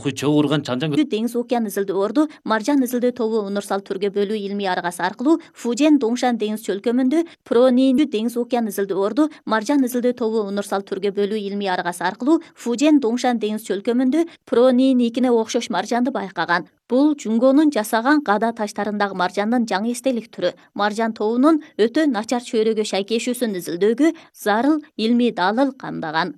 окуй чогуу урган чанжаң деңиз океан изилдөө орду маржан изилдөө тобу универсал түргө бөлүү илмий аргасы аркылуу Фужен Доңшан деңиз чөлкөмүндө Пронин деңиз океан изилдөө орду маржан изилдөө тобу универсал түргө бөлүү илмий аргасы аркылуу Фужен Доңшан деңиз чөлкөмүндө Пронин экине окшош маржанды байкаган. Бул Жунгонун жасаган када таштарындагы маржандын жаңы эстелик түрү. Маржан тобунун өтө начар чөйрөгө шайкешүүсүн изилдөөгө зарыл илмий далыл камдаган.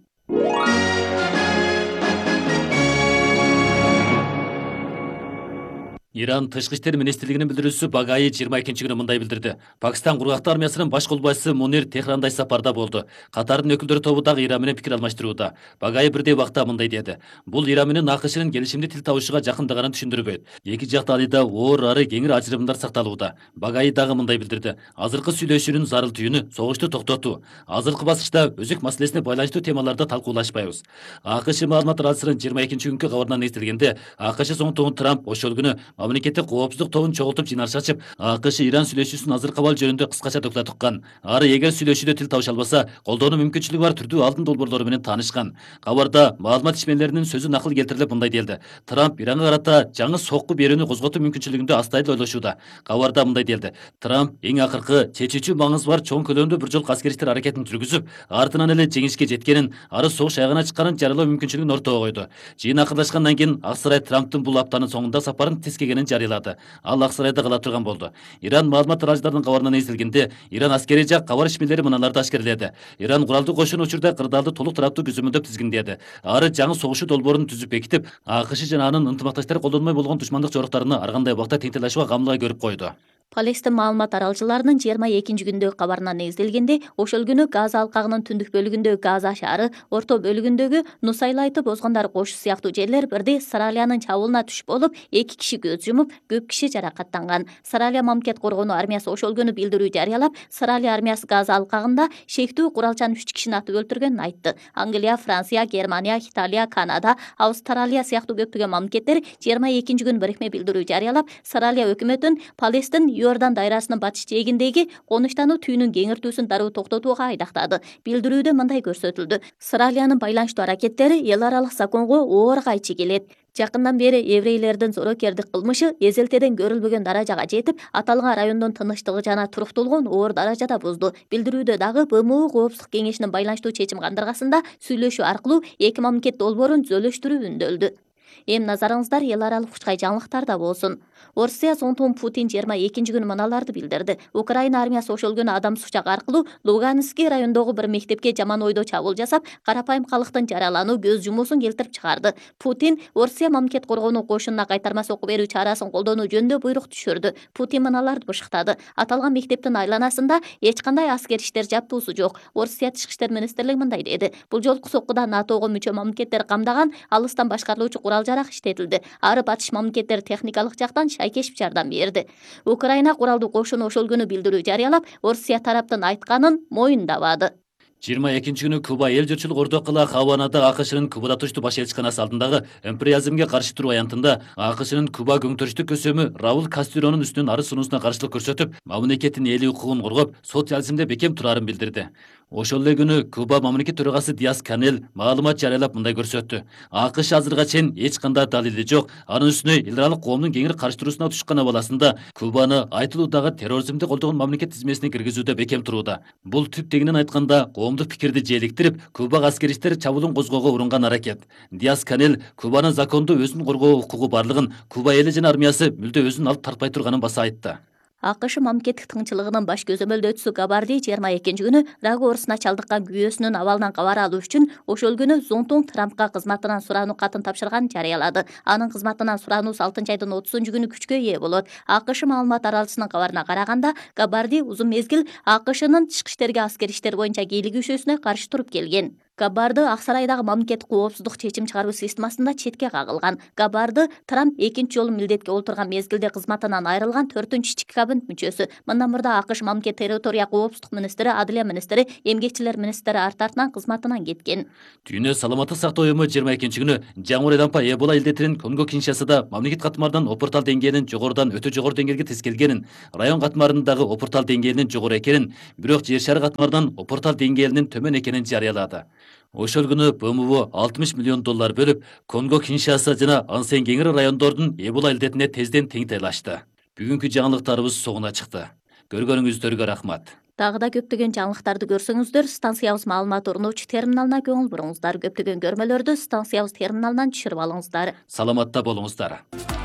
Иран Тышкы иштер министрлигинин билдирүүсү Багаи 22-күнү мындай билдирди. Пакистан кургактуу армиясынын баш колбасчысы Мунир Техранда сапарда болду. Катардын өкүлдөрү тобу дагы Иран менен пикир алмаштырууда. Багаи бирдей убакта мындай деди. Бул Иран менен АКШнын келишимди тил табышууга жакындыгын түшүндүрбөйт. Эки жак талыйда оор ары кеңир ажырымдар сакталууда. Багаи дагы мындай билдирди. Азыркы сүйлөшүүнүн зарыл түйүнү согушту токтотуу. Азыркы баскычта өзүк маселесине байланыштуу темаларда талкуулашпайбыз. АКШ маалымат радиосунун 22-күnkү кабарынан эстелгенде, АКШ соңтугун Трамп ошол күнү мамлекеттик коопсуздук тобун чогултуп жыйналыш ачып, АКШ Иран сүйлөшүүсүнүн азыркы абал жөнүндө кыскача доклад уккан. Ары эгер сүйлөшүүдө тил табыша албаса, колдоонун мүмкүнчүлүгү бар түрдүү алдын долбоорлору менен таанышкан. Кабарда маалымат ишмерлеринин сөзү накыл келтирилип мындай делди. Трамп Иранга карата жаңы сокку берүүнү козготуу мүмкүнчүлүгүндө астайыл ойлошууда. Кабарда мындай делди. Трамп эң акыркы чечүүчү маңызы бар чоң көлөмдүү бир жолку аскери иштер аракетин жүргүзүп, артынан эле жеңишке жеткенин, ары согуш аягына чыкканын жарыялоо мүмкүнчүлүгүн ортого койду. Жыйын акырлашкандан кийин Ак сарай Трамптын бул аптанын соңунда сапарын тескегенин жарыялады. Ал Ак сарайда кала турган болду. Иран маалымат радиолорунун кабарынан эзилгенде, Иран аскери жак кабар ишмерлери мыналарды ашкерледи. Иран куралдуу кошун учурда кырдаалды толук тараптуу түзүмүндөп тизгиндеди. Ары жаңы согушу долбоорун түзүп бекитип, АКШ жана анын ынтымакташтары колдонмой болгон душмандык жоруктарыны ар кандай убакта тең талашууга камлыга көрүп койду. Палестин маалымат аралчыларынын 22-күндөгү кабарынан негизделгенде, ошол күнү Газа алкагынын түндүк бөлүгүндөгү Газа шаары, орто бөлүгүндөгү Нусайлайтты бозгондар кошуу сыяктуу жерлер бирдей Сыралиянын чабуулуна түшүп болуп, 2 киши көз жумуп, көп киши жаракаттанган. Сыралия мамлекет коргонуу армиясы ошол күнү билдирүү жарыялап, Сыралия армиясы Газа алкагында шектүү куралчан 3 кишини атып өлтүргөнүн айтты. Англия, Франция, Германия, Италия, Канада, Австралия сыяктуу көптөгөн мамлекеттер 22-күнү бирикме билдирүү жарыялап, Сыралия өкмөтүн Палестин Иордан дайрасынын батыш жээгиндеги конуштануу түйүнүн кеңиртүүсүн дароо токтотууга айдактады. Билдирүүдө мындай көрсөтүлдү. Сыралиянын байланыштуу аракеттери эл аралык законго оор кайчы келет. Жакындан бери еврейлердин зорокердик кылмышы эзелтеден көрүлбөгөн даражага жетип, аталган райондун тынычтыгы жана туруктуулугун оор даражада бузду. Билдирүүдө дагы БМУ Коопсуздук кеңешинин байланыштуу чечим кандыргасында сүйлөшүү аркылуу эки мамлекет долбоорун түзөлүштүрүү үндөлдү. Эми назарыңыздар эл аралык учкай жаңылыктарда болсун. Орусия соңтугун Путин 22-күнү мыналарды билдирди. Украина армиясы ошол күнү адам сучак аркылуу Луганский райондогу бир мектепке жаман ойдо чабуул жасап, карапайым калктын жаралануу, көз жумуусун келтирип чыгарды. Путин Орусия мамлекет коргонуу кошунуна кайтарма сокку берүү чарасын колдонуу жөнүндө буйрук түшүрдү. Путин мыналарды бышыктады. Аталган мектептин айланасында эч кандай аскер иштер жаптуусу жок. Орусия тышкы иштер министрлиги мындай деди. Бул жолку соккуда НАТОго мүчө мамлекеттер камдаган алыстан башкарылуучу курал-жарак иштетилди. Ары батыш мамлекеттер техникалык жактан шайкешип жардам берди. Украина куралдуу кошуну ошол күнү билдирүү жарыялап, Орусия тараптын айтканын моюндабады. 22-күнү Куба эл журтчулук ордокула Хаванада АКШнын Кубада туруштуу баш элчиканасы алдындагы империализмге каршы туруу аянтында АКШнын Куба көңтөрүштүк көсөмү Рауль Кастильонун үстүнөн арыз сунуусуна каршылык көрсөтүп, мамлекеттин эле укугун коргоп, социализмде бекем турарын билдирди. Ошол эле күнү Куба мамлекет төрагасы Диас Канел маалымат жарыялап мындай көрсөттү. АКШ азырга чейин эч кандай далили жок, анын үстүнө эл аралык коомдун кеңири каршы туруусуна түшкөн абаласында Кубаны айтылуудагы терроризмди колдогон мамлекет тизмесине киргизүүдө бекем турууда. Бул түп тегинен айтканда коомдук пикирди жээликтирип, Кубага аскери иштер чабуулун козгоого уранган аракет. Диас Канел Кубанын закондуу өзүн коргоо укугу барлыгын Куба эли жана армиясы мүлдө өзүн алып тартпай турганын баса айтты. АКШ мамлекеттик тыңчылыгынын баш көзөмөлдөөчүсү Габарди 22-күнү рак оорусуна чалдыккан күйөөсүнүн абалынан кабар алуу үчүн ошол күнү Зонтун Трампка кызматынан сурануу катын тапшырганын жарыялады. Анын кызматынан сурануусу 6-айдын 30-күнү күчкө ээ болот. АКШ маалымат аралчысынын кабарына караганда, Габарди узун мезгил АКШнын тышкы иштерге аскер иштер боюнча кийлигишүүсүнө каршы туруп келген. Габарды Ак сарайдагы мамлекеттик коопсуздук чечим чыгаруу системасында четке кагылган. Габарды Трамп экинчи жолу милдетке олтурган мезгилде кызматынан айрылган 4-ички кабинет мүчөсү. Мындан мурда АКШ мамлекет территория коопсуздук министри, Адылия министри, эмгекчилер министри артартынан кызматынан кеткен. Дүйнө саламаттык сактоо уюму 22-күнү жаңы рампа Эбола илдетинин Конго Киншасада мамлекет катмарынан опуртал деңгээлинин жогорудан өтө жогору деңгээлге тескелгенин, район катмарындагы опуртал деңгээлинин жогору экенин, бирок жер шары катмарынан опуртал деңгээлинин төмөн экенин жарыялады. Ошол күнү БМВ 60 миллион доллар бөлүп, Конго Киншаса жана Ансен кеңири райондордун Эбола илдетине тезден теңтайлашты. Бүгүнкү жаңылыктарыбыз соңуна чыкты. Көргөнүңүздөргө рахмат. Дагы да көптөгөн жаңылыктарды көрсөңүздөр станциябыз маалымат орнотуучу терминалына көңүл буруңуздар. Көптөгөн көрмөлөрдү станциябыз терминалынан түшүрүп алыңыздар. Саламатта болуңуздар.